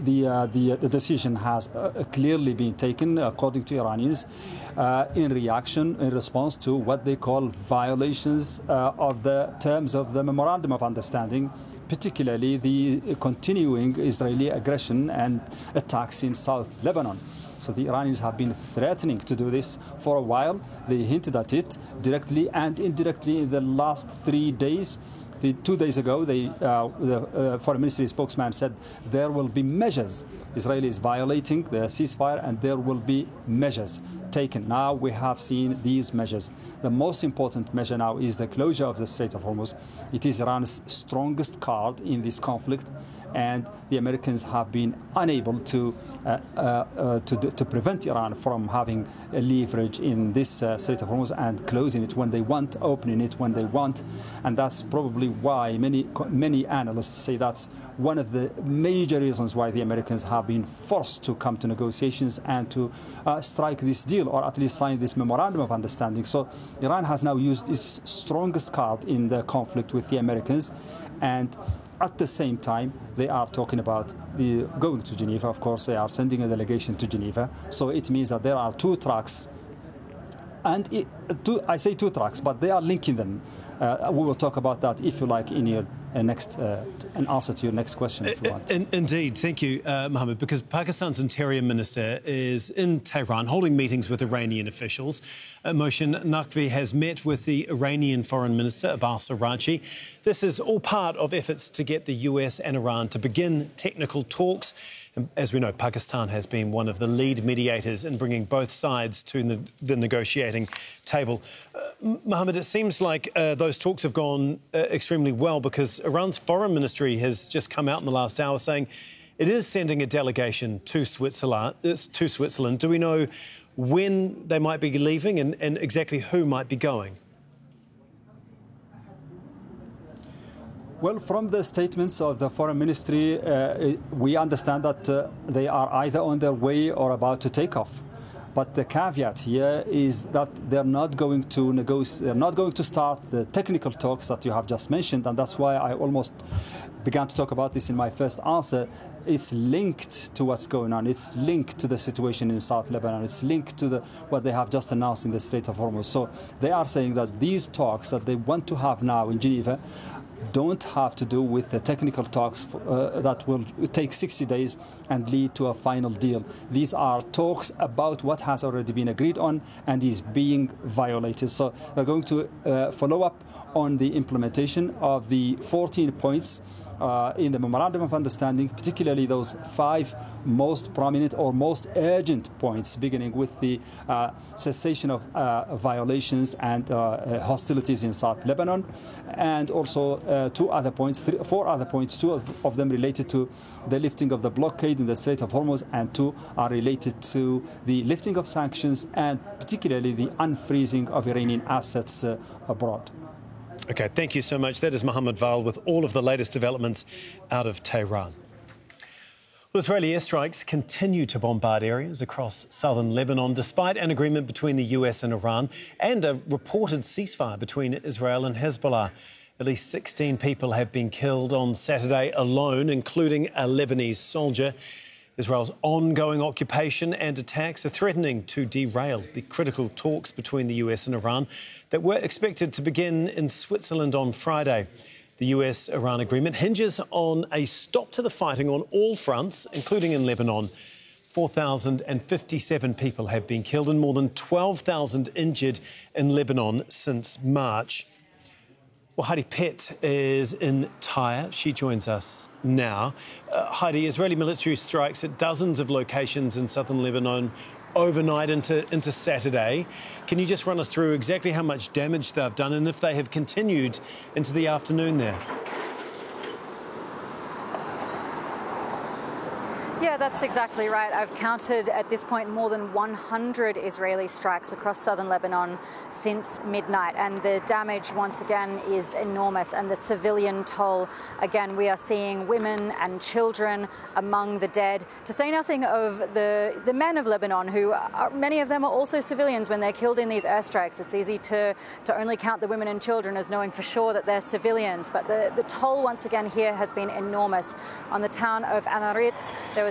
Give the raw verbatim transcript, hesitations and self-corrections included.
the, uh, the, the decision has uh, clearly been taken, according to Iranians, uh, in reaction, in response to what they call violations uh, of the terms of the Memorandum of Understanding, particularly the continuing Israeli aggression and attacks in South Lebanon. So the Iranians have been threatening to do this for a while. They hinted at it directly and indirectly in the last three days. The, two days ago, they, uh, the uh, Foreign Ministry spokesman said there will be measures. Israel is violating the ceasefire and there will be measures taken. Now we have seen these measures. The most important measure now is the closure of the Strait of Hormuz. It is Iran's strongest card in this conflict, and the Americans have been unable to uh, uh, uh, to, to prevent Iran from having a leverage in this uh, Strait of Hormuz and closing it when they want, opening it when they want, and that's probably why many many analysts say that's one of the major reasons why the Americans have been forced to come to negotiations and to uh, strike this deal, or at least sign this memorandum of understanding. So Iran has now used its strongest card in the conflict with the Americans, and at the same time, they are talking about the going to Geneva. Of course, they are sending a delegation to Geneva. So it means that there are two tracks. And it, two, I say two tracks, but they are linking them. Uh, we will talk about that, if you like, in your uh, next uh, an answer to your next question, if you want. In, indeed. Thank you, uh, Mohammed, because Pakistan's Interior Minister is in Tehran holding meetings with Iranian officials. Uh, Mohsin Naqvi has met with the Iranian Foreign Minister, Abbas Araghchi. This is all part of efforts to get the U S and Iran to begin technical talks. And as we know, Pakistan has been one of the lead mediators in bringing both sides to the, the negotiating table. Uh, Mohammed, it seems like uh, those talks have gone uh, extremely well, because Iran's foreign ministry has just come out in the last hour saying it is sending a delegation to Switzerland. Uh, to Switzerland. Do we know when they might be leaving and, and exactly who might be going? Well, from the statements of the Foreign Ministry, uh, we understand that uh, they are either on their way or about to take off. But the caveat here is that they're not going to negotiate, they're not going to start the technical talks that you have just mentioned, and that's why I almost began to talk about this in my first answer. It's linked to what's going on. It's linked to the situation in South Lebanon. It's linked to the, what they have just announced in the Strait of Hormuz. So they are saying that these talks that they want to have now in Geneva don't have to do with the technical talks uh, that will take sixty days and lead to a final deal. These are talks about what has already been agreed on and is being violated. So they're going to uh, follow up on the implementation of the fourteen points uh, in the Memorandum of Understanding, particularly those five most prominent or most urgent points, beginning with the uh, cessation of uh, violations and uh, hostilities in South Lebanon, and also uh, two other points, three, four other points, two of, of them related to the lifting of the blockade in the Strait of Hormuz, and two are related to the lifting of sanctions and particularly the unfreezing of Iranian assets uh, abroad. OK, thank you so much. That is Mohammed Val with all of the latest developments out of Tehran. Well, Israeli airstrikes continue to bombard areas across southern Lebanon, despite an agreement between the U S and Iran and a reported ceasefire between Israel and Hezbollah. At least sixteen people have been killed on Saturday alone, including a Lebanese soldier. Israel's ongoing occupation and attacks are threatening to derail the critical talks between the U S and Iran that were expected to begin in Switzerland on Friday. The U S Iran agreement hinges on a stop to the fighting on all fronts, including in Lebanon. four thousand fifty-seven people have been killed and more than twelve thousand injured in Lebanon since March. Well, Heidi Pett is in Tyre. She joins us now. Uh, Heidi, Israeli military strikes at dozens of locations in southern Lebanon overnight into, into Saturday. Can you just run us through exactly how much damage they've done and if they have continued into the afternoon there? Yeah, that's exactly right. I've counted at this point more than one hundred Israeli strikes across southern Lebanon since midnight. And the damage, once again, is enormous. And the civilian toll, again, we are seeing women and children among the dead. To say nothing of the, the men of Lebanon, who are, many of them are also civilians when they're killed in these airstrikes. It's easy to, to only count the women and children as knowing for sure that they're civilians. But the, the toll, once again, here has been enormous. On the town of Amarit, there was